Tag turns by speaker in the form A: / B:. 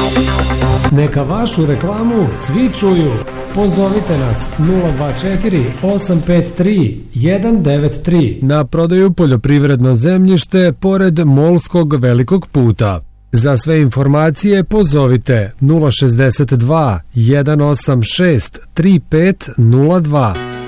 A: Neka vašu reklamu svi čuju. Pozovite nas 024 853 193 na prodaju poljoprivredno zemljište pored Molskog velikog puta. Za sve informacije pozovite 062 186 3502.